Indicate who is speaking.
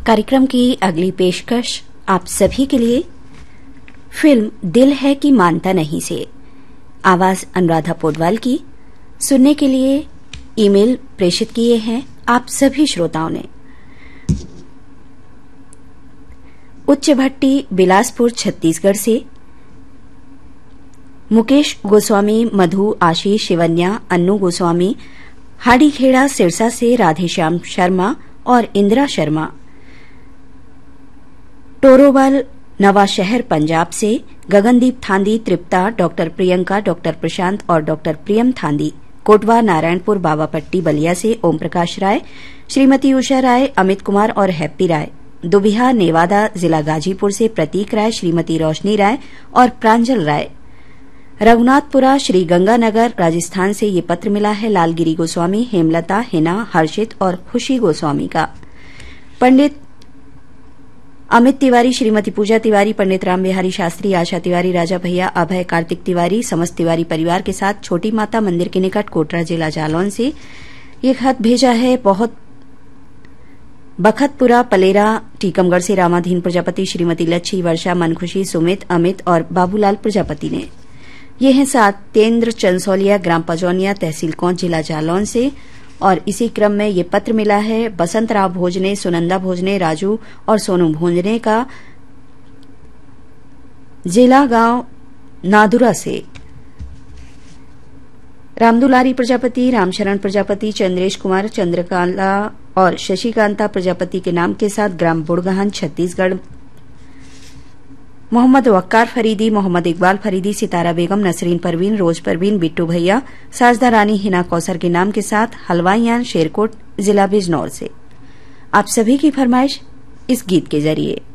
Speaker 1: कार्यक्रम की अगली पेशकश आप सभी के लिए फिल्म दिल है कि मानता नहीं से आवाज अनुराधा पोडवाल की सुनने के लिए ईमेल प्रेषित किए हैं आप सभी श्रोताओं ने। उच्च भट्टी बिलासपुर छत्तीसगढ़ से मुकेश गोस्वामी, मधु, आशीष, शिवन्या, अन्नू गोस्वामी, हाड़ीखेड़ा सिरसा से राधेश्याम शर्मा और इंदिरा शर्मा, टोरोबल नवा शहर पंजाब से गगनदीप थांदी, तृप्ता, डॉक्टर प्रियंका, डॉक्टर प्रशांत और डॉक्टर प्रियम थांदी, कोटवा नारायणपुर बाबापट्टी बलिया से ओम प्रकाश राय, श्रीमती उषा राय, अमित कुमार और हैप्पी राय, दुबिहा नेवादा जिला गाजीपुर से प्रतीक राय, श्रीमती रोशनी राय और प्रांजल राय, रघुनाथपुरा श्री गंगानगर राजस्थान से ये पत्र मिला है लालगिरी गोस्वामी, हेमलता, हिना, हर्षित और खुशी गोस्वामी का। पंडित अमित तिवारी, श्रीमती पूजा तिवारी, पंडित राम बिहारी शास्त्री, आशा तिवारी, राजा भैया, अभय, कार्तिक तिवारी, समस्त तिवारी परिवार के साथ छोटी माता मंदिर के निकट कोटरा जिला जालौन से ये खत भेजा है बहुत बखतपुरा पलेरा टीकमगढ़ से रामाधीन प्रजापति, श्रीमती लच्छी, वर्षा, मनखुशी, सुमित, अमित और बाबूलाल प्रजापति ने। ये हैं सत्येंद्र चंसौलिया, ग्राम पजौनिया, तहसील कौंच, जिला जालौन से। और इसी क्रम में ये पत्र मिला है बसंतराव भोजने, सुनंदा भोजने, राजू और सोनू भोजने का, जिला गांव नादुरा से। रामदुलारी प्रजापति, रामशरण प्रजापति, चंद्रेश कुमार, चंद्रकांता और शशिकांता प्रजापति के नाम के साथ ग्राम बुड़गहान छत्तीसगढ़। मोहम्मद वक्कार फरीदी, मोहम्मद इकबाल फरीदी, सितारा बेगम, नसरीन परवीन, रोज परवीन, बिट्टू भैया, साजदा रानी, हिना कौसर के नाम के साथ हलवाईयान शेरकोट, जिला बिजनौर से। आप सभी की फरमाइश इस गीत के जरिए।